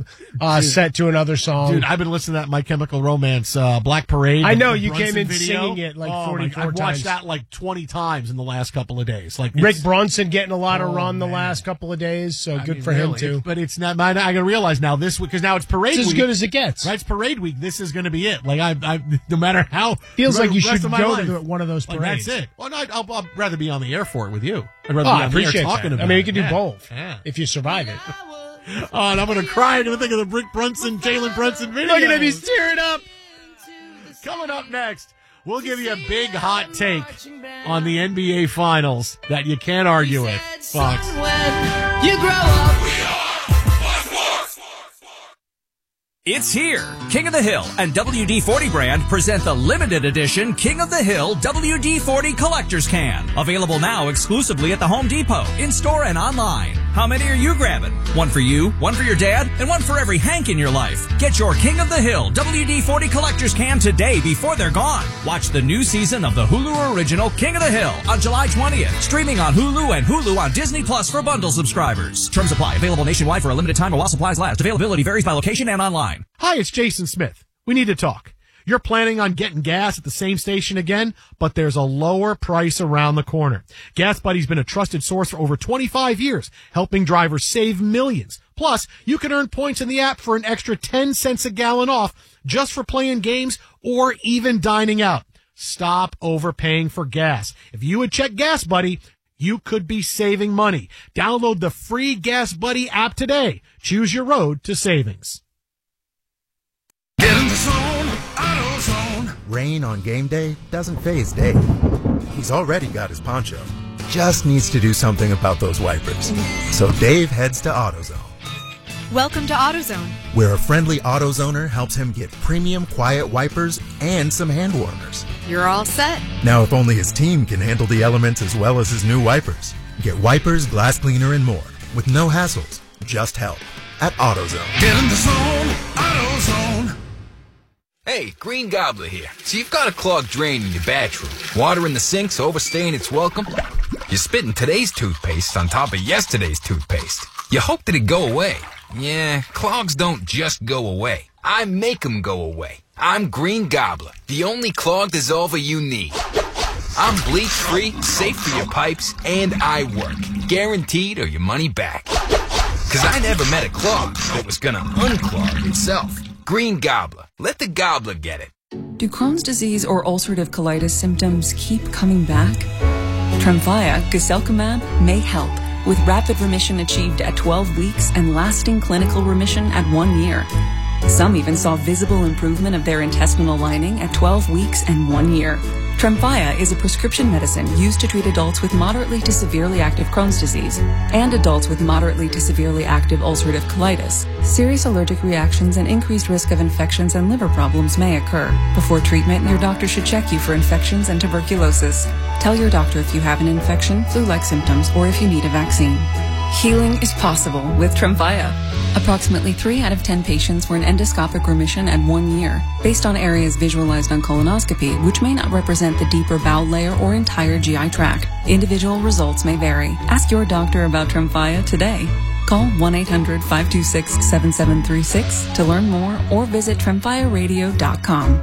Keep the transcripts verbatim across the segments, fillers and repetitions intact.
club uh, set to another song. Dude, I've been listening to that My Chemical Romance uh, Black Parade. I know, the you Brunson came in video. singing it like oh forty-four my, I've times. watched that like twenty times in the last couple of days. Like Rick Brunson getting a lot of oh, run the man. last couple of days, so I good mean, for really, him, too. But it's not, I got to realize now this week, because now it's parade It's week. as good as it gets. Right, it's parade week. This is going to be it. Like, I, I, no matter how. Feels like you should go go life, to one of those like, parades. that's it. Well, no, I'd, I'll, I'd rather be on the air for it with you. I'd rather Oh, be I on the air appreciate talking that. about I mean, it. you can do Yeah. both Yeah. if you survive it. Oh, and I'm going to cry. I'm going to think of the Rick Brunson, Jalen Brunson video. Look at him, he's tearing up. Coming up next, we'll give you a big hot take on the N B A Finals that you can't argue with. Fox. When you grow up. It's here. King of the Hill and W D forty brand present the limited edition King of the Hill W D forty Collector's Can. Available now exclusively at the Home Depot, in-store and online. How many are you grabbing? One for you, one for your dad, and one for every Hank in your life. Get your King of the Hill W D forty Collector's Can today before they're gone. Watch the new season of the Hulu original King of the Hill on July twentieth. Streaming on Hulu and Hulu on Disney Plus for bundle subscribers. Terms apply. Available nationwide for a limited time while supplies last. Availability varies by location and online. Hi, it's Jason Smith. We need to talk. You're planning on getting gas at the same station again, but there's a lower price around the corner. Gas Buddy's been a trusted source for over twenty-five years, helping drivers save millions. Plus, you can earn points in the app for an extra ten cents a gallon off just for playing games or even dining out. Stop overpaying for gas. If you would check Gas Buddy, you could be saving money. Download the free Gas Buddy app today. Choose your road to savings. Get in the zone, AutoZone. Rain on game day doesn't faze Dave. He's already got his poncho. Just needs to do something about those wipers. So Dave heads to AutoZone, Welcome to AutoZone. where a friendly AutoZoner helps him get premium quiet wipers and some hand warmers. You're all set. Now, if only his team can handle the elements as well as his new wipers. Get wipers, glass cleaner, and more with no hassles, just help at AutoZone. Get in the zone, AutoZone. Hey, Green Gobbler here. So you've got a clogged drain in your bathroom. Water in the sink's overstaying its welcome. You're spitting today's toothpaste on top of yesterday's toothpaste. You hope that it go away. Yeah, clogs don't just go away. I make them go away. I'm Green Gobbler, the only clog dissolver you need. I'm bleach-free, safe for your pipes, and I work. Guaranteed or your money back. Cause I never met a clog that was gonna unclog itself. Green Gobbler. Let the gobbler get it. Do Crohn's disease or ulcerative colitis symptoms keep coming back? Tremfya, guselkumab, may help, with rapid remission achieved at twelve weeks and lasting clinical remission at one year. Some even saw visible improvement of their intestinal lining at twelve weeks and one year. Tremfya is a prescription medicine used to treat adults with moderately to severely active Crohn's disease and adults with moderately to severely active ulcerative colitis. Serious allergic reactions and increased risk of infections and liver problems may occur. Before treatment, your doctor should check you for infections and tuberculosis. Tell your doctor if you have an infection, flu-like symptoms, or if you need a vaccine. Healing is possible with Tremfya. Approximately three out of ten patients were in endoscopic remission at one year, based on areas visualized on colonoscopy, which may not represent the deeper bowel layer or entire G I tract. Individual results may vary. Ask your doctor about Tremfya today. Call one eight hundred, five two six, seven seven three six to learn more or visit tremfya radio dot com.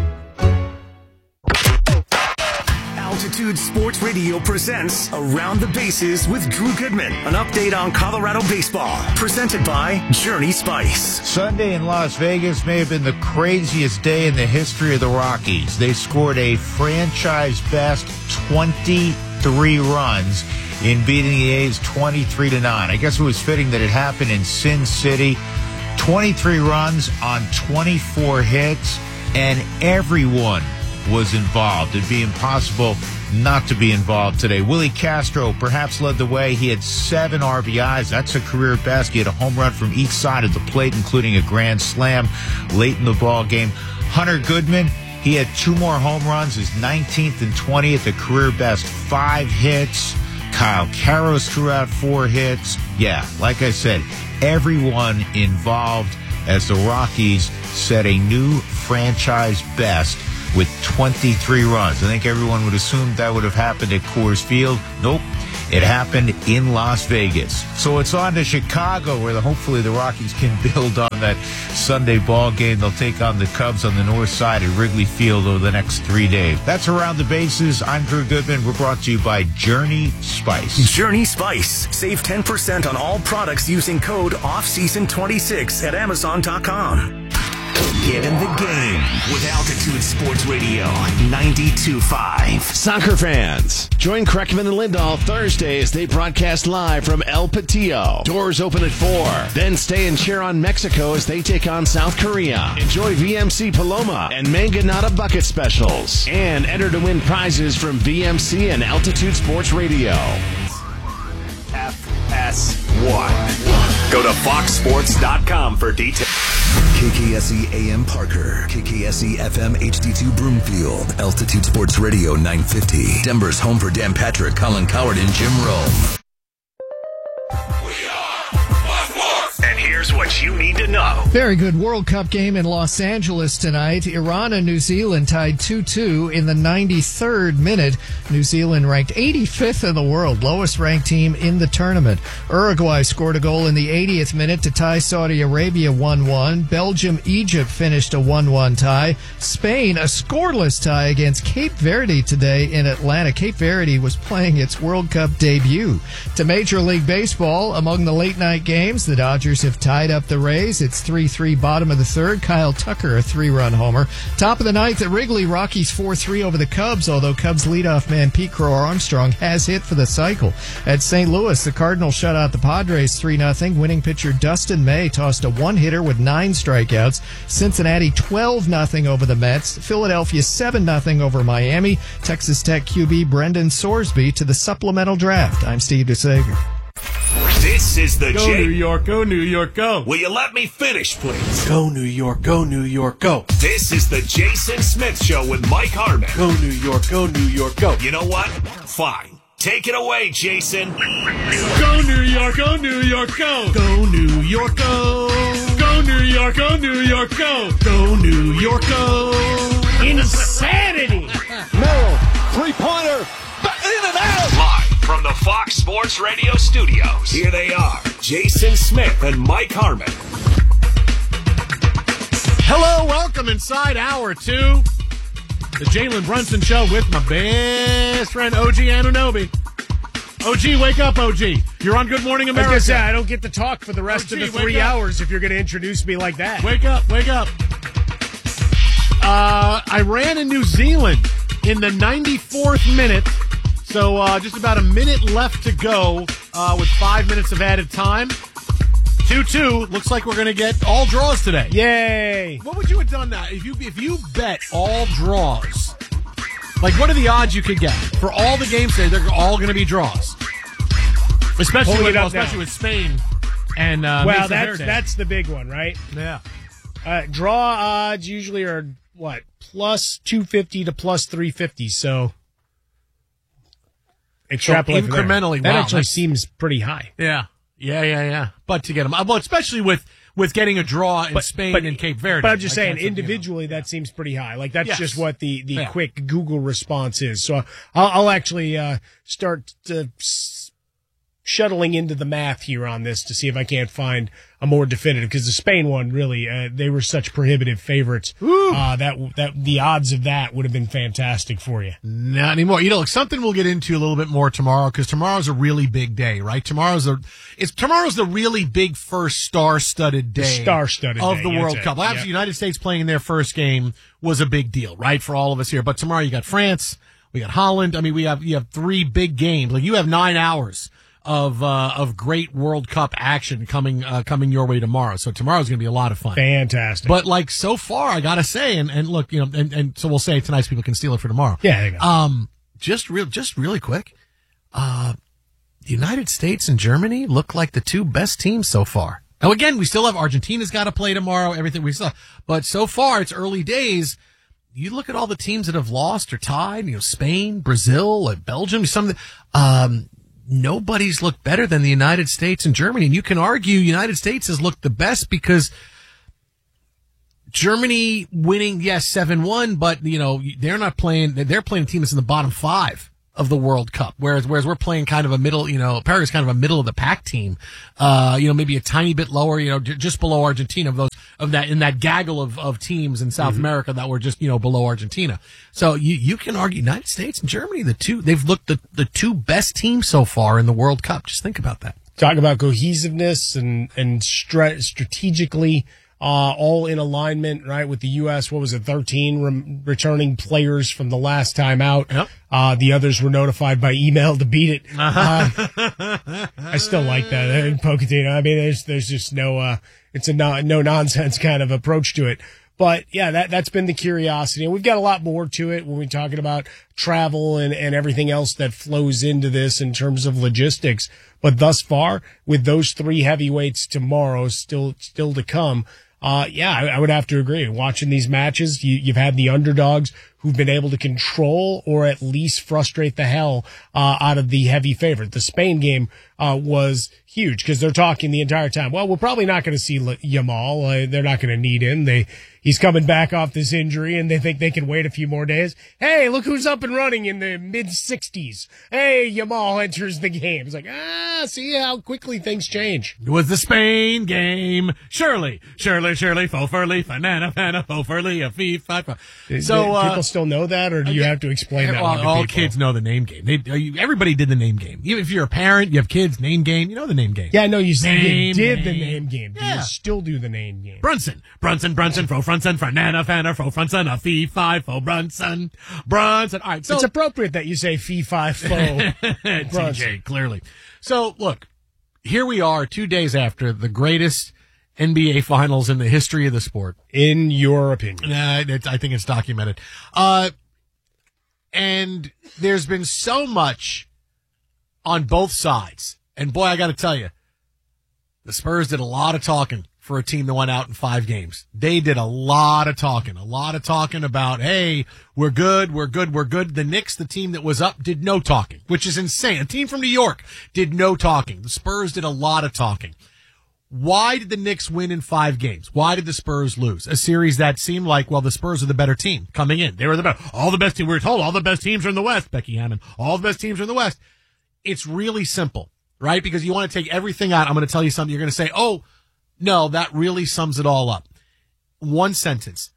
Altitude Sports Radio presents Around the Bases with Drew Goodman. An update on Colorado baseball. Presented by Journey Spice. Sunday in Las Vegas may have been the craziest day in the history of the Rockies. They scored a franchise best twenty-three runs in beating the A's twenty-three to nine. I guess it was fitting that it happened in Sin City. twenty-three runs on twenty-four hits, and everyone was involved. It'd be impossible not to be involved today. Willie Castro perhaps led the way. He had seven R B Is. That's a career best. He had a home run from each side of the plate, including a grand slam late in the ball game. Hunter Goodman, he had two more home runs, his nineteenth and twentieth, a career best, five hits. Kyle Karros threw out four hits. Yeah, like I said, everyone involved as the Rockies set a new franchise best with twenty-three runs. I think everyone would assume that would have happened at Coors Field. Nope. It happened in Las Vegas. So it's on to Chicago, where the, hopefully the Rockies can build on that Sunday ball game. They'll take on the Cubs on the north side at Wrigley Field over the next three days. That's Around the Bases. I'm Drew Goodman. We're brought to you by Journey Spice. Journey Spice. Save ten percent on all products using code off season twenty-six at amazon dot com. Get in the game with Altitude Sports Radio ninety-two point five. Soccer fans, join Kreckman and Lindahl Thursday as they broadcast live from El Patillo. Doors open at four. Then stay and cheer on Mexico as they take on South Korea. Enjoy V M C Paloma and Manganata bucket specials. And enter to win prizes from V M C and Altitude Sports Radio. F S one. Go to fox sports dot com for details. K K S E A M Parker, K K S E F M H D two Broomfield, Altitude Sports Radio nine fifty. Denver's home for Dan Patrick, Colin Coward, and Jim Rome. And here's what you need to know. Very good World Cup game in Los Angeles tonight. Iran and New Zealand tied two two in the ninety-third minute. New Zealand ranked eighty-fifth in the world, lowest ranked team in the tournament. Uruguay scored a goal in the eightieth minute to tie Saudi Arabia one one. Belgium-Egypt finished a one one tie. Spain, a scoreless tie against Cape Verde today in Atlanta. Cape Verde was playing its World Cup debut. To Major League Baseball, among the late night games, the Dodgers have tied up the Rays. It's three three bottom of the third. Kyle Tucker, a three-run homer. Top of the ninth at Wrigley, Rockies four three over the Cubs, although Cubs leadoff man Pete Crow Armstrong has hit for the cycle. At Saint Louis, the Cardinals shut out the Padres three nothing. Winning pitcher Dustin May tossed a one-hitter with nine strikeouts. Cincinnati twelve nothing over the Mets. Philadelphia seven nothing over Miami. Texas Tech Q B Brendan Sorsby to the supplemental draft. I'm Steve DeSager. This is the Go J- New York, go New York, go. Will you let me finish, please? Go New York, go New York, go. This is the Jason Smith Show with Mike Harmon. Go New York, go New York, go. You know what? Fine. Take it away, Jason. Go New York, go New York, go. Go New York, go. Go New York, go New York, go. Go New York, go. Insanity. Merrill, three-pointer, in and out. Live from the Fox Sports Radio studios, here they are, Jason Smith and Mike Harmon. Hello, welcome inside hour two. The Jalen Brunson Show with my best friend, O G Anunoby. O G, wake up, O G. You're on Good Morning America. I was gonna say, I don't get to talk for the rest O G, of the wake three up. hours if you're going to introduce me like that. Wake up, wake up. Uh, Iran and New Zealand in the ninety-fourth minute. So uh, just about a minute left to go uh, with five minutes of added time. two two. Looks like we're going to get all draws today. Yay. What would you have done that if you if you bet all draws? Like, what are the odds you could get for all the games today? They're all going to be draws, especially Pulling with, it up especially now. with Spain and uh, Well, Mesa that's Verde. that's the big one, right? Yeah. Uh, draw odds usually are, what, plus two fifty to plus three fifty, so extrapolate from there. incrementally, That wow, actually that's- seems pretty high. Yeah, yeah, yeah, yeah. But to get them, well, especially with with getting a draw in But- Spain but- and Cape Verde. But I'm just like saying, that's a- you know. individually, that seems pretty high. Like, that's Yes. just what the, the Yeah. quick Google response is. So I'll, I'll actually uh, start to s- shuttling into the math here on this to see if I can't find a more definitive, because the Spain one, really, uh, they were such prohibitive favorites. Uh, that that the odds of that would have been fantastic for you. Not anymore. You know, look, something we'll get into a little bit more tomorrow, because tomorrow's a really big day, right? Tomorrow's a it's tomorrow's the really big first star-studded day, Star-studded of day, the that's World it. Cup. Well, Yep. obviously, the United States playing in their first game was a big deal, right, for all of us here. But tomorrow you got France, we got Holland. I mean, we have you have three big games. Like, you have nine hours of uh, of great World Cup action coming uh, coming your way tomorrow. So tomorrow's going to be a lot of fun. Fantastic. But like, so far, I gotta say, and, and look, you know, and, and so we'll say tonight's people can steal it for tomorrow. Yeah, there you go. Um, just real, just really quick. Uh, the United States and Germany look like the two best teams so far. Now, again, we still have Argentina's got to play tomorrow. Everything we saw, but so far it's early days. You look at all the teams that have lost or tied. You know, Spain, Brazil, like Belgium. Some, um, nobody's looked better than the United States and Germany. And you can argue United States has looked the best because Germany winning, yes, seven one, but, you know, they're not playing, they're playing a team that's in the bottom five of the World Cup. Whereas, whereas we're playing kind of a middle, you know, Paraguay's kind of a middle of the pack team. Uh, you know, maybe a tiny bit lower, you know, j- just below Argentina of those, of that, in that gaggle of, of teams in South mm-hmm. America that were just, you know, below Argentina. So you, you can argue United States and Germany, the two, they've looked the, the two best teams so far in the World Cup. Just think about that. Talk about cohesiveness and, and stra- strategically, Uh, all in alignment, right, with the U S. What was it, thirteen re- returning players from the last time out. Yep. Uh, the others were notified by email to beat it. Uh, I still like that in Pochettino. I mean, there's, there's just no, uh, it's a no, no nonsense kind of approach to it. But yeah, that, that's been the curiosity. And we've got a lot more to it when we're talking about travel and, and everything else that flows into this in terms of logistics. But thus far, with those three heavyweights tomorrow still, still to come, Uh, yeah, I, I would have to agree. Watching these matches, you, you've had the underdogs who've been able to control or at least frustrate the hell uh, out of the heavy favorite. The Spain game uh, was huge because they're talking the entire time, well, we're probably not going to see L- Yamal. Uh, they're not going to need him. They He's coming back off this injury, and they think they can wait a few more days. Hey, look who's up and running in the mid-sixties. Hey, Yamal enters the game. It's like, ah, see how quickly things change. It was the Spain game. Surely, surely, surely, fo furly, banana, banana, fo furly, a fee, five, five. So, uh, people uh, still know that, or do you have to explain that? Well, to all people? kids know the name game. They, everybody did the name game. Even if you're a parent, you have kids, name game, you know the name game. Yeah, I know you, name you did game. the name game. Do yeah. you still do the name game? Brunson, Brunson, Brunson, fo Brunson, Fernanda, Fanner, fo Brunson, a fee, five, fo Brunson, Brunson. All right, so it's appropriate that you say fee, five, fo Brunson. T J, clearly. So, look, here we are two days after the greatest N B A finals in the history of the sport. In your opinion? Nah, it's, I think it's documented. Uh, and there's been so much on both sides. And boy, I got to tell you, the Spurs did a lot of talking for a team that went out in five games. They did a lot of talking, a lot of talking about, hey, we're good, we're good, we're good. The Knicks, the team that was up, did no talking, which is insane. A team from New York did no talking. The Spurs did a lot of talking. Why did the Knicks win in five games? Why did the Spurs lose? A series that seemed like, well, the Spurs are the better team coming in. They were the best. All the best teams. We were told all the best teams are in the West. Becky Hammond. All the best teams are in the West. It's really simple, right? Because you want to take everything out. I'm going to tell you something. You're going to say, oh, no, that really sums it all up. One sentence.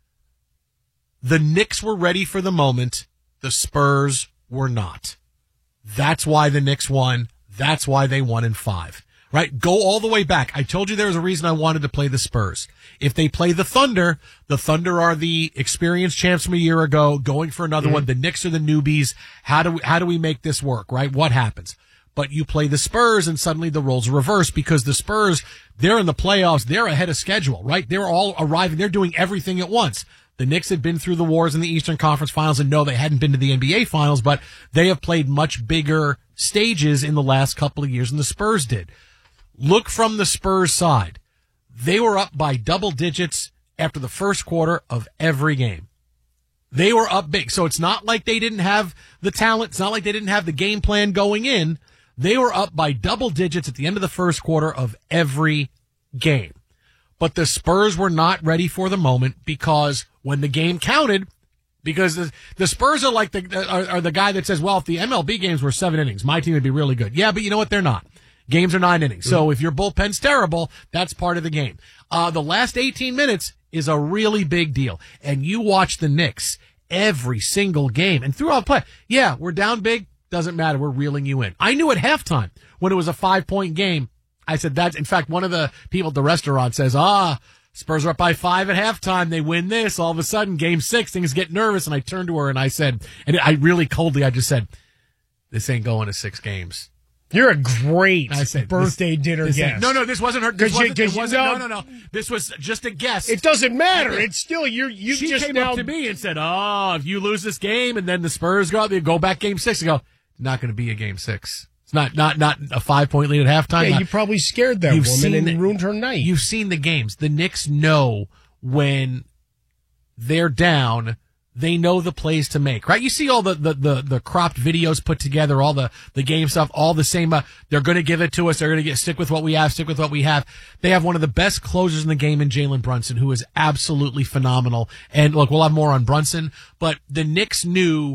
The Knicks were ready for the moment. The Spurs were not. That's why the Knicks won. That's why they won in five. Right? Go all the way back. I told you there was a reason I wanted to play the Spurs. If they play the Thunder, the Thunder are the experienced champs from a year ago, going for another mm-hmm. one. The Knicks are the newbies. How do we, how do we make this work, right? What happens? But you play the Spurs and suddenly the roles are reversed because the Spurs, they're in the playoffs. They're ahead of schedule, right? They're all arriving. They're doing everything at once. The Knicks had been through the wars in the Eastern Conference Finals, and no, they hadn't been to the N B A Finals, but they have played much bigger stages in the last couple of years than the Spurs did. Look from the Spurs side. They were up by double digits after the first quarter of every game. They were up big. So it's not like they didn't have the talent. It's not like they didn't have the game plan going in. They were up by double digits at the end of the first quarter of every game. But the Spurs were not ready for the moment because when the game counted, because the, the Spurs are like the, are, are the guy that says, well, if the M L B games were seven innings, my team would be really good. Yeah, but you know what? They're not. Games are nine innings. So if your bullpen's terrible, that's part of the game. Uh, the last eighteen minutes is a really big deal. And you watch the Knicks every single game and throughout play. Yeah, we're down big. Doesn't matter. We're reeling you in. I knew at halftime when it was a five point game. I said that's, in fact, one of the people at the restaurant says, ah, Spurs are up by five at halftime. They win this. All of a sudden, game six, things get nervous. And I turned to her and I said, and I really coldly, I just said, this ain't going to six games. You're a great I said, birthday this, dinner this guest. No, no, this wasn't her. This you, wasn't, it wasn't, know, no, no, no. This was just a guess. It doesn't matter. It's still, you're, you she just came now. up to me and said, oh, if you lose this game and then the Spurs go out, they go back game six. I go, not going to be a game six. It's not, not, not a five point lead at halftime. Yeah, not, you probably scared that woman and the, ruined her night. You've seen the games. The Knicks know when they're down, they know the plays to make, right? You see all the, the, the, the cropped videos put together, all the, the game stuff, all the same, uh, they're going to give it to us. They're going to get, stick with what we have, stick with what we have. They have one of the best closers in the game in Jalen Brunson, who is absolutely phenomenal. And look, we'll have more on Brunson, but the Knicks knew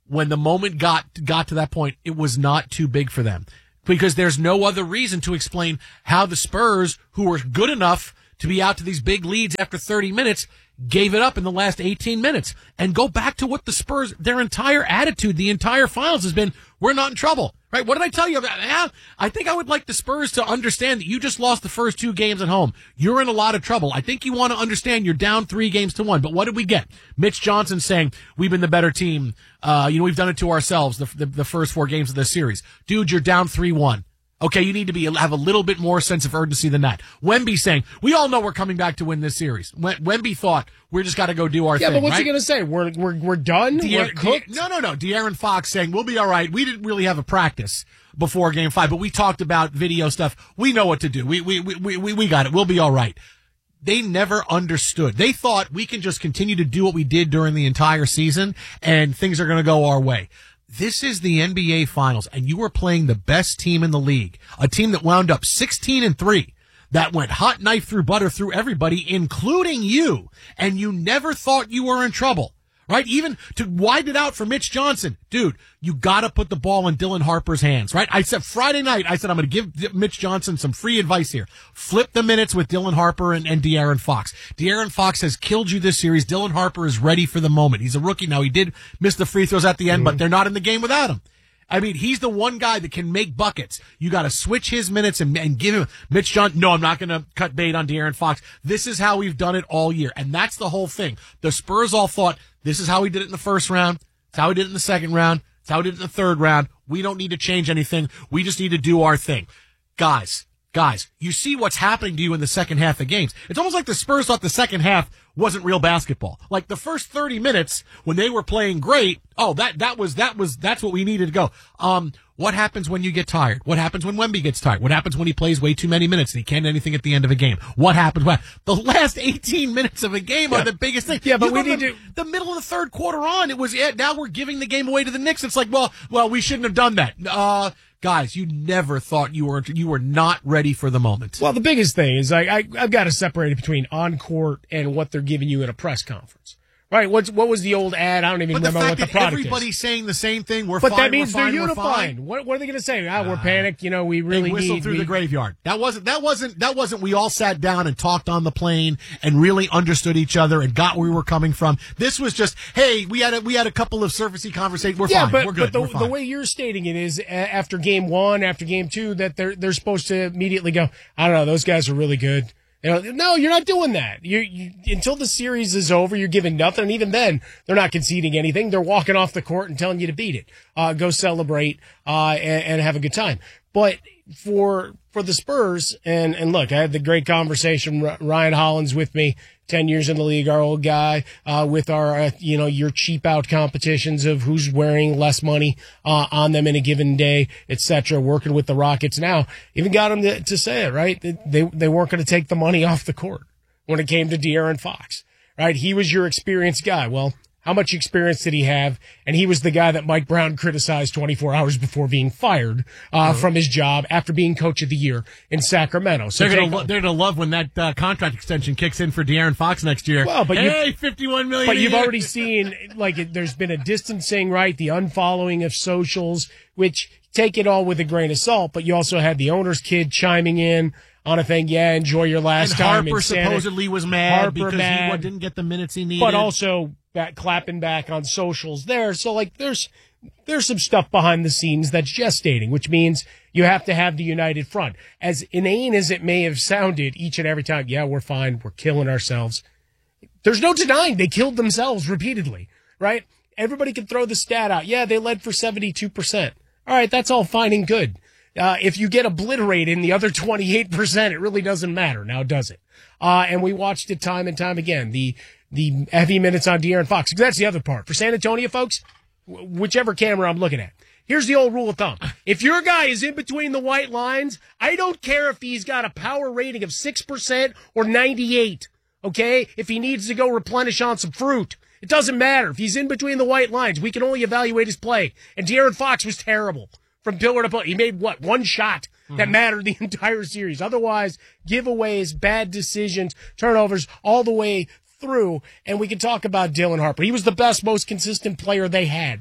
when the moment got got to that point, it was not too big for them because there's no other reason to explain how the Spurs, who were good enough to be out to these big leads after thirty minutes, gave it up in the last eighteen minutes. And go back to what the Spurs, their entire attitude, the entire finals has been, we're not in trouble. Right? What did I tell you about? Yeah, I think I would like the Spurs to understand that you just lost the first two games at home. You're in a lot of trouble. I think you want to understand you're down three games to one. But what did we get? Mitch Johnson saying, we've been the better team. Uh, you know, we've done it to ourselves the, the, the first four games of this series. Dude, you're down three one. Okay, you need to be have a little bit more sense of urgency than that. Wemby saying, we all know we're coming back to win this series. Wem- Wemby thought, we just got to go do our yeah, thing, but what's right? he going to say? We're we're we're done? De- we're cooked? De- no, no, no. De'Aaron Fox saying, we'll be all right. We didn't really have a practice before game five, but we talked about video stuff. We know what to do. We we we we, we got it. We'll be all right. They never understood. They thought we can just continue to do what we did during the entire season and things are going to go our way. This is the N B A Finals, and you are playing the best team in the league, a team that wound up sixteen and three, that went hot knife through butter through everybody, including you, and you never thought you were in trouble, right? Even to widen it out for Mitch Johnson. Dude, you got to put the ball in Dylan Harper's hands, right? I said Friday night, I said I'm going to give Mitch Johnson some free advice here. Flip the minutes with Dylan Harper and, and De'Aaron Fox. De'Aaron Fox has killed you this series. Dylan Harper is ready for the moment. He's a rookie now. He did miss the free throws at the end, mm-hmm. but they're not in the game without him. I mean, he's the one guy that can make buckets. You got to switch his minutes and, and give him Mitch Johnson. No, I'm not going to cut bait on De'Aaron Fox. This is how we've done it all year. And that's the whole thing. The Spurs all thought this is how we did it in the first round. It's how we did it in the second round. It's how we did it in the third round. We don't need to change anything. We just need to do our thing. Guys, guys, you see what's happening to you in the second half of games. It's almost like the Spurs thought the second half wasn't real basketball. Like the first thirty minutes when they were playing great, oh, that, that was, that was, that's what we needed to go. Um, what happens when you get tired? What happens when Wemby gets tired? What happens when he plays way too many minutes and he can't do anything at the end of a game? What happens when the last eighteen minutes of a game yeah. are the biggest thing? Yeah, but you we need the, to, the middle of the third quarter on, it was, yeah, now we're giving the game away to the Knicks. It's like, well, well, we shouldn't have done that. Uh, Guys, you never thought you were you were not ready for the moment. Well, the biggest thing is I, I I've got to separate it between on court and what they're giving you at a press conference. Right? What's what was the old ad? I don't even but the remember fact what the that product everybody's is. saying the same thing. We're but fine. that means we're fine, they're we're unifying. fine. What, what are they going to say? Ah, we're panicked. You know, we really they whistle need through we, the graveyard. That wasn't that wasn't that wasn't. We all sat down and talked on the plane and really understood each other and got where we were coming from. This was just, hey, we had a, we had a couple of surfacey conversations. We're yeah, fine. But, we're good. but the, we're fine. the way you're stating it is uh, after game one, after game two, that they're they're supposed to immediately go, I don't know, those guys are really good. You know, no, you're not doing that. You, you until the series is over, you're giving nothing. And even then, they're not conceding anything. They're walking off the court and telling you to beat it, uh, go celebrate, uh, and, and have a good time. But for for the Spurs, and and look, I had the great conversation. Ryan Hollins with me, ten years in the league, our old guy, uh, with our uh, you know your cheap out competitions of who's wearing less money uh, on them in a given day, et cetera. Working with the Rockets now, even got them to, to say it right. They they weren't going to take the money off the court when it came to De'Aaron Fox. Right, he was your experienced guy. Well, how much experience did he have? And he was the guy that Mike Brown criticized twenty-four hours before being fired uh, mm-hmm. from his job after being coach of the year in Sacramento. So they're going lo- to love when that uh, contract extension kicks in for De'Aaron Fox next year. Well, but hey, fifty-one million dollars. But you've already seen, like, it, there's been a distancing, right? The unfollowing of socials, which take it all with a grain of salt. But you also had the owner's kid chiming in on a thing, yeah, enjoy your last and time. Harper in Santa. supposedly was mad Harper because mad, he didn't get the minutes he needed. But also back, clapping back on socials there. So, like, there's there's some stuff behind the scenes that's gestating, which means you have to have the united front. As inane as it may have sounded each and every time, yeah, we're fine, we're killing ourselves. There's no denying they killed themselves repeatedly, right? Everybody can throw the stat out. Yeah, they led for seventy-two percent. All right, that's all fine and good. Uh, if you get obliterated in the other twenty-eight percent, it really doesn't matter now, does it? Uh, and we watched it time and time again. The, the heavy minutes on De'Aaron Fox. That's the other part. For San Antonio folks, w- whichever camera I'm looking at. Here's the old rule of thumb. If your guy is in between the white lines, I don't care if he's got a power rating of six percent or ninety-eight. Okay? If he needs to go replenish on some fruit. It doesn't matter. If he's in between the white lines, we can only evaluate his play. And De'Aaron Fox was terrible. From pillar to pillar. He made, what, one shot that mm-hmm. mattered the entire series. Otherwise, giveaways, bad decisions, turnovers, all the way through. And we can talk about Dylan Harper. He was the best, most consistent player they had.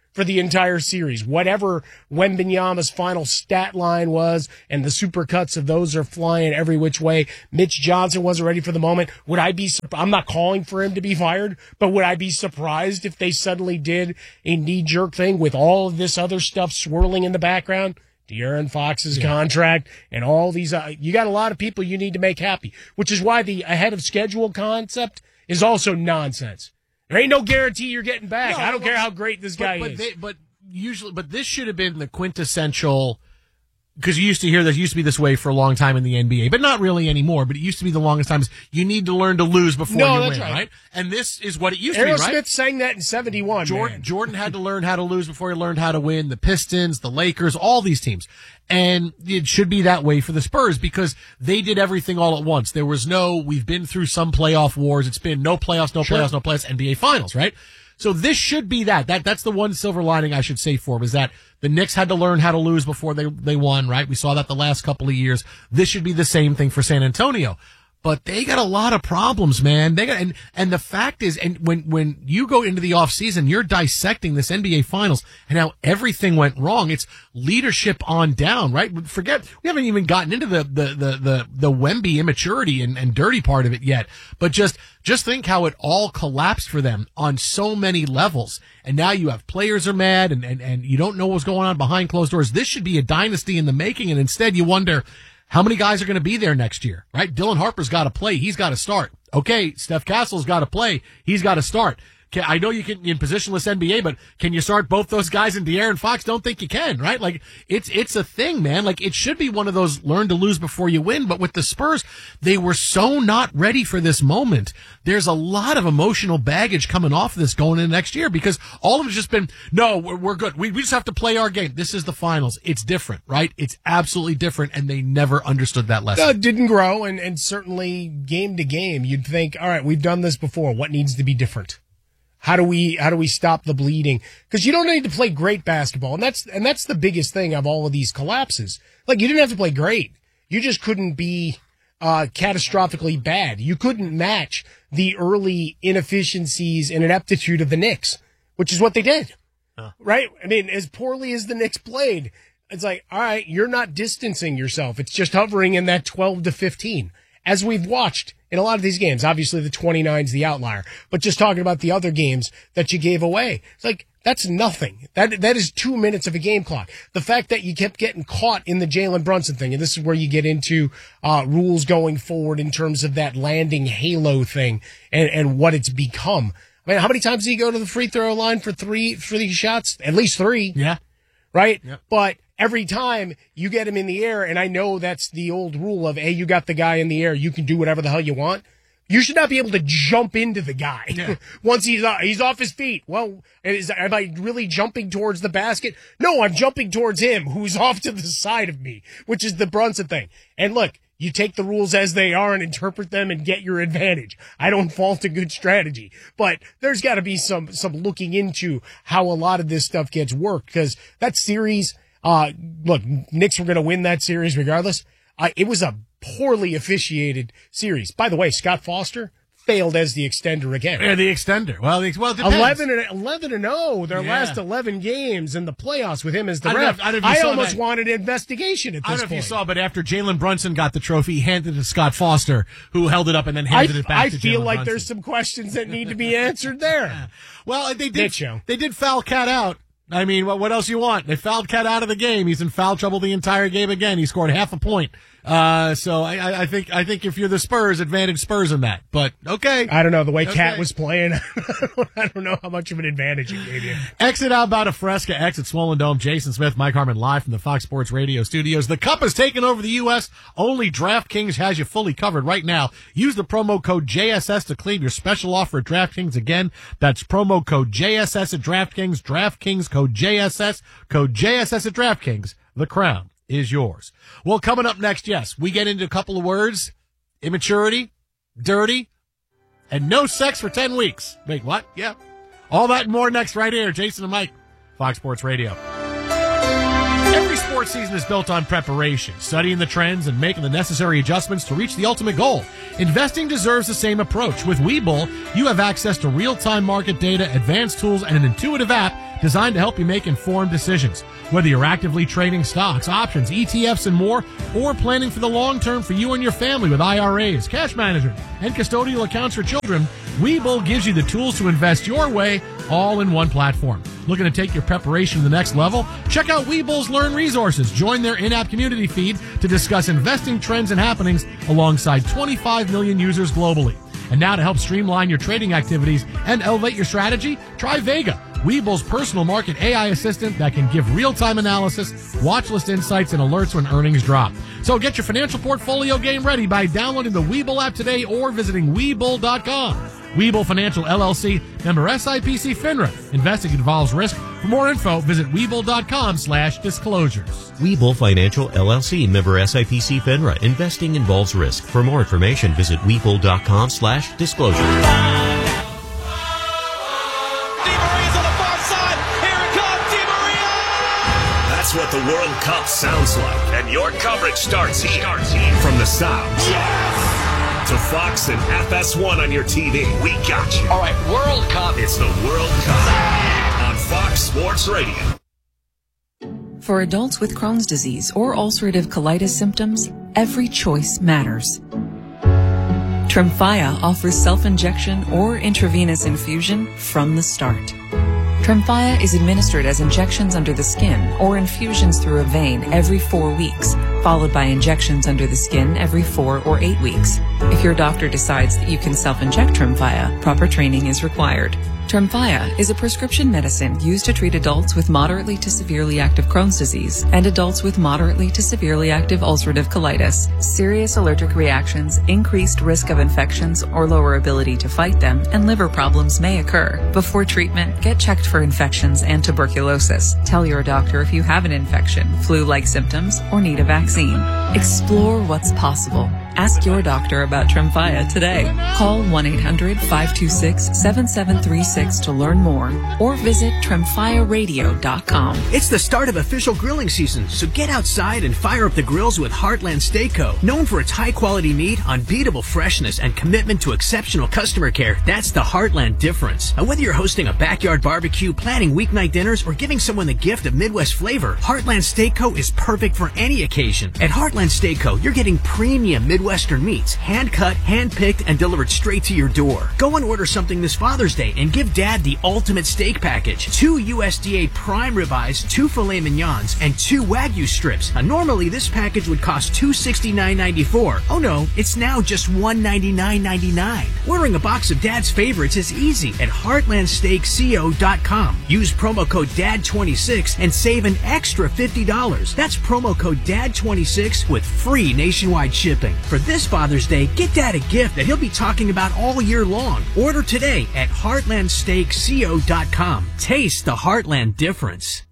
for the entire series. Whatever Wembanyama's final stat line was, and the supercuts of those are flying every which way. Mitch Johnson wasn't ready for the moment. Would I be, I'm not calling for him to be fired, but would I be surprised if they suddenly did a knee-jerk thing with all of this other stuff swirling in the background? De'Aaron Fox's yeah. contract and all these, uh, you got a lot of people you need to make happy, which is why the ahead of schedule concept is also nonsense. There ain't no guarantee you're getting back. No, I don't well, care how great this but, guy but is. They, but usually, but this should have been the quintessential, because you used to hear this used to be this way for a long time in the N B A, but not really anymore. But it used to be the longest times. You need to learn to lose before no, you that's win, right. right? And this is what it used Aerosmith to be, right? sang that in seventy-one. Jordan, man. Jordan had to learn how to lose before he learned how to win. The Pistons, the Lakers, all these teams. And it should be that way for the Spurs because they did everything all at once. There was no, we've been through some playoff wars. It's been no playoffs, no Sure. playoffs, no playoffs, N B A Finals, right? So this should be that. That that's the one silver lining I should say for him is that the Knicks had to learn how to lose before they they won, right? We saw that the last couple of years. This should be the same thing for San Antonio. But they got a lot of problems, man. They got, and, and the fact is, and when, when you go into the off season, you're dissecting this N B A Finals and how everything went wrong. It's leadership on down, right? Forget, we haven't even gotten into the, the, the, the, the Wemby immaturity and, and dirty part of it yet. But just, just think how it all collapsed for them on so many levels. And now you have players are mad and, and, and you don't know what's going on behind closed doors. This should be a dynasty in the making. And instead you wonder, how many guys are going to be there next year, right? Dylan Harper's got to play. He's got to start. Okay, Steph Castle's got to play. He's got to start. Can, I know you can in positionless N B A, but can you start both those guys in De'Aaron Fox? Don't think you can, right? Like it's it's a thing, man. Like it should be one of those learn to lose before you win. But with the Spurs, they were so not ready for this moment. There's a lot of emotional baggage coming off of this going into next year because all of it's just been no, we're, we're good. We we just have to play our game. This is the finals. It's different, right? It's absolutely different, and they never understood that lesson. Uh, didn't grow, and and certainly game to game, you'd think, all right, we've done this before. What needs to be different? How do we, how do we stop the bleeding? Cause you don't need to play great basketball. And that's, and that's the biggest thing of all of these collapses. Like you didn't have to play great. You just couldn't be, uh, catastrophically bad. You couldn't match the early inefficiencies and ineptitude of the Knicks, which is what they did. Huh. Right? I mean, as poorly as the Knicks played, it's like, all right, you're not distancing yourself. It's just hovering in that twelve to fifteen. As we've watched in a lot of these games, obviously the twenty-nine's the outlier, but just talking about the other games that you gave away, it's like, that's nothing. That, that is two minutes of a game clock. The fact that you kept getting caught in the Jalen Brunson thing, and this is where you get into, uh, rules going forward in terms of that landing halo thing and, and what it's become. I mean, how many times did he go to the free throw line for three, for these shots? At least three. Yeah. Right? Yep. But every time you get him in the air, and I know that's the old rule of, hey, you got the guy in the air, you can do whatever the hell you want. You should not be able to jump into the guy yeah. once he's uh, he's off his feet. Well, is, am I really jumping towards the basket? No, I'm jumping towards him, who's off to the side of me, which is the Brunson thing. And look, you take the rules as they are and interpret them and get your advantage. I don't fault a good strategy, but there's got to be some some looking into how a lot of this stuff gets worked because that series. Uh, look, Knicks were going to win that series regardless. Uh, it was a poorly officiated series. By the way, Scott Foster failed as the extender again. Yeah, the extender. Well, the, well, it depends. eleven and eleven and oh, their yeah. last eleven games in the playoffs with him as the I ref. Know, I, know I almost that. wanted an investigation at this point. I don't know point. if you saw, but after Jalen Brunson got the trophy, he handed it to Scott Foster, who held it up and then handed I, it back I to Jalen feel like Brunson. There's some questions that need to be answered there. Well, they did. They did foul Cat out. I mean, what, what else you want? They fouled Cat out of the game. He's in foul trouble the entire game again. He scored half a point. Uh, so I, I think, I think if you're the Spurs, advantage Spurs in that. But okay. I don't know. The way okay. Cat was playing, I don't know how much of an advantage it gave you. Exit out about a Fresca, exit Swollen Dome. Jason Smith, Mike Harmon live from the Fox Sports Radio studios. The Cup has taken over the U S. Only DraftKings has you fully covered right now. Use the promo code J S S to claim your special offer at DraftKings. Again, that's promo code J S S at DraftKings. DraftKings code J S S. Code J S S at DraftKings. The crown is yours. Well, coming up next, yes, we get into a couple of words. Immaturity, dirty, and no sex for ten weeks. Wait, what? Yeah. All that and more next right here. Jason and Mike, Fox Sports Radio. Every sports season is built on preparation, studying the trends, and making the necessary adjustments to reach the ultimate goal. Investing deserves the same approach. With Webull, you have access to real-time market data, advanced tools, and an intuitive app designed to help you make informed decisions. Whether you're actively trading stocks, options, E T Fs, and more, or planning for the long term for you and your family with I R As, cash management, and custodial accounts for children, Webull gives you the tools to invest your way, all in one platform. Looking to take your preparation to the next level? Check out Webull's Learn Resources. Join their in-app community feed to discuss investing trends and happenings alongside twenty-five million users globally. And now to help streamline your trading activities and elevate your strategy, try Vega, Webull's personal market A I assistant that can give real-time analysis, watch list insights, and alerts when earnings drop. So get your financial portfolio game ready by downloading the Webull app today or visiting Webull dot com. Webull Financial L L C, member S I P C FINRA. Investing involves risk. For more info, visit Webull dot com slash disclosures. Webull Financial L L C, member S I P C FINRA. Investing involves risk. For more information, visit Webull dot com slash disclosures. That's what the World Cup sounds like. And your coverage starts here. Starts here. From the South. Yes! To Fox and F S one on your T V. We got you. All right, World Cup. It's the World Cup on Fox Sports Radio. For adults with Crohn's disease or ulcerative colitis symptoms, every choice matters. Tremfya offers self-injection or intravenous infusion from the start. Tremfya is administered as injections under the skin or infusions through a vein every four weeks, followed by injections under the skin every four or eight weeks. If your doctor decides that you can self-inject Tremfya, proper training is required. Tremfya is a prescription medicine used to treat adults with moderately to severely active Crohn's disease and adults with moderately to severely active ulcerative colitis. Serious allergic reactions, increased risk of infections or lower ability to fight them, and liver problems may occur. Before treatment, get checked for infections and tuberculosis. Tell your doctor if you have an infection, flu-like symptoms, or need a vaccine. Explore what's possible. Ask your doctor about Tremfya today. Call one eight hundred five two six seven seven three six to learn more or visit Tremfya Radio dot com. It's the start of official grilling season, so get outside and fire up the grills with Heartland Steak Co. Known for its high-quality meat, unbeatable freshness, and commitment to exceptional customer care, that's the Heartland difference. And whether you're hosting a backyard barbecue, planning weeknight dinners, or giving someone the gift of Midwest flavor, Heartland Steak Co. is perfect for any occasion. At Heartland Steak Co., you're getting premium Midwestern meats, hand-cut, hand-picked, and delivered straight to your door. Go and order something this Father's Day and give Dad the ultimate steak package. Two U S D A prime ribeyes, two filet mignons, and two Wagyu strips. Now, normally, this package would cost two hundred sixty-nine dollars and ninety-four cents. Oh no, it's now just one hundred ninety-nine dollars and ninety-nine cents. Ordering a box of Dad's favorites is easy at Heartland Steak Co dot com. Use promo code D A D twenty-six and save an extra fifty dollars. That's promo code D A D twenty-six with free nationwide shipping. For this Father's Day, get Dad a gift that he'll be talking about all year long. Order today at Heartland Steak Co dot com. Taste the Heartland difference.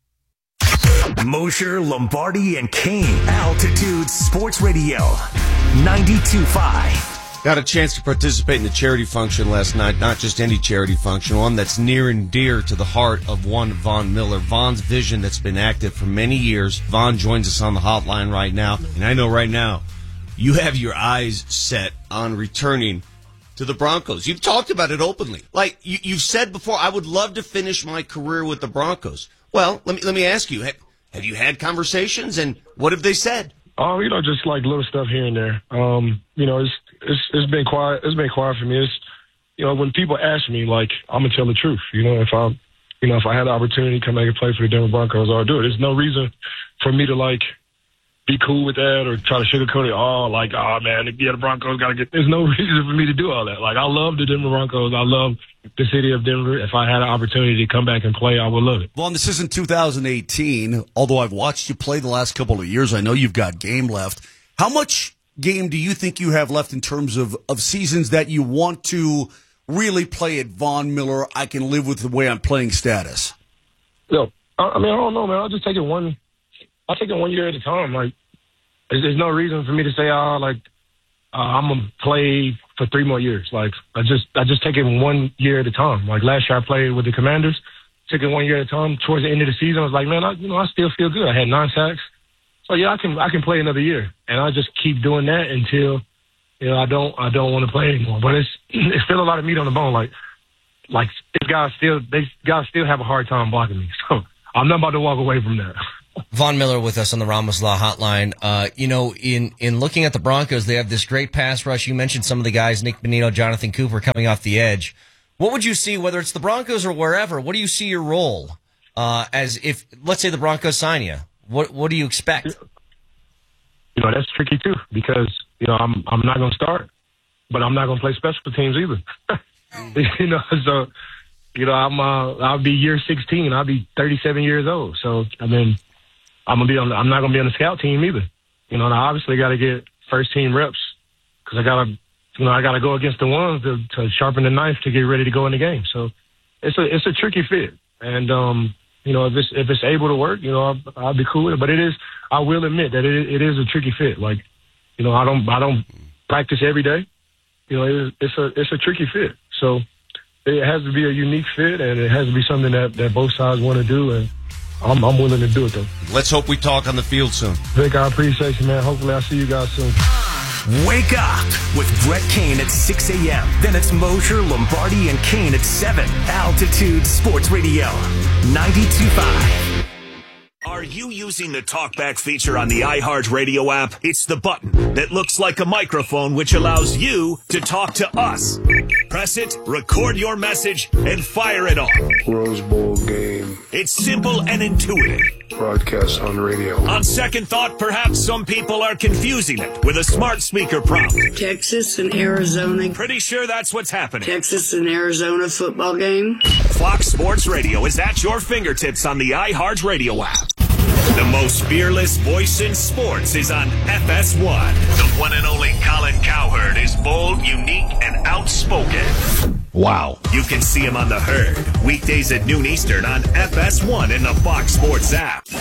Mosher, Lombardi, and Kane. Altitude Sports Radio. ninety-two point five. Got a chance to participate in the charity function last night. Not just any charity function, one that's near and dear to the heart of one Von Miller. Von's vision that's been active for many years. Von joins us on the hotline right now. And I know right now, you have your eyes set on returning to the Broncos. You've talked about it openly. Like, you, you've said before, I would love to finish my career with the Broncos. Well, let me let me ask you, have, have you had conversations, and what have they said? Oh, you know, just like little stuff here and there. Um, you know, it's it's it's been quiet. It's been quiet for me. It's, you know, when people ask me, like, I'm gonna tell the truth. You know, if I, you know, if I had the opportunity to come back and play for the Denver Broncos, I'll do it. There's no reason for me to like be cool with that or try to sugarcoat it. Oh, like, oh man, yeah, the Broncos gotta get. There's no reason for me to do all that. Like, I love the Denver Broncos. I love the city of Denver. If I had an opportunity to come back and play, I would love it. Vaughn, this isn't two thousand eighteen. Although I've watched you play the last couple of years, I know you've got game left. How much game do you think you have left in terms of, of seasons that you want to really play at Von Miller, I can live with the way I'm playing status? Yo, I, I mean, I don't know, man. I'll just take it one. I'll take it one year at a time. Like, there's, there's no reason for me to say, oh, like, uh, I'm gonna play for three more years. Like, I just, I just take it one year at a time. Like, last year I played with the Commanders, took it one year at a time. Towards the end of the season, I was like, man, I, you know, I still feel good. I had nine sacks, so yeah, I can, I can play another year, and I just keep doing that until, you know, I don't, I don't want to play anymore. But it's, it's still a lot of meat on the bone. Like, like these guys still they guys still have a hard time blocking me. So I'm not about to walk away from that. Von Miller with us on the Ramos Law Hotline. Uh, you know, in, in looking at the Broncos, they have this great pass rush. You mentioned some of the guys, Nick Bonito, Jonathan Cooper, coming off the edge. What would you see, whether it's the Broncos or wherever, what do you see your role uh, as if, let's say the Broncos sign you? What what do you expect? You know, that's tricky too because, you know, I'm I'm not going to start, but I'm not going to play special teams either. you know, so, you know, I'm, uh, I'll be year sixteen. I'll be thirty-seven years old. So, I mean, I'm gonna be on. I'm not gonna be on the scout team either. You know, and I obviously got to get first team reps because I gotta, you know, I gotta go against the ones to, to sharpen the knife to get ready to go in the game. So it's a it's a tricky fit, and um, you know, if it's if it's able to work, you know, I'll, I'll be cool with it. But it is, I will admit that it it is a tricky fit. Like, you know, I don't I don't practice every day. You know, it is, it's a it's a tricky fit. So it has to be a unique fit, and it has to be something that, that both sides want to do, and I'm, I'm willing to do it, though. Let's hope we talk on the field soon. Vic, I appreciate you, man. Hopefully I'll see you guys soon. Wake up with Brett Kane at six a.m. Then it's Mosher, Lombardi, and Kane at seven. Altitude Sports Radio, ninety-two point five. Are you using the TalkBack feature on the iHeartRadio app? It's the button that looks like a microphone which allows you to talk to us. Press it, record your message, and fire it off. Rose Bowl game. It's simple and intuitive. Broadcast on radio. On second thought, perhaps some people are confusing it with a smart speaker prompt. Texas and Arizona. Pretty sure that's what's happening. Texas and Arizona football game. Fox Sports Radio is at your fingertips on the iHeartRadio app. The most fearless voice in sports is on F S one. The one and only Colin Cowherd is bold, unique, and outspoken. Wow. You can see him on The Herd, weekdays at noon Eastern on F S one in the Fox Sports app.